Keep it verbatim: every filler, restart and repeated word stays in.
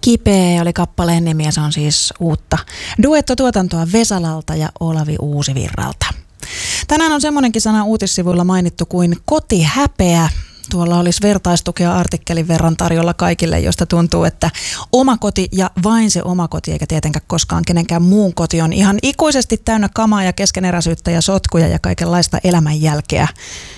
Kipeä oli kappaleen nimi ja se on siis uutta duettotuotantoa Vesalalta ja Olavi Uusivirralta. Tänään on semmoinenkin sana uutissivuilla mainittu kuin kotihäpeä. Tuolla olisi vertaistukea artikkelin verran tarjolla kaikille, josta tuntuu, että oma koti ja vain se oma koti, eikä tietenkään koskaan kenenkään muun koti, on ihan ikuisesti täynnä kamaa ja keskeneräisyyttä ja sotkuja ja kaikenlaista elämänjälkeä.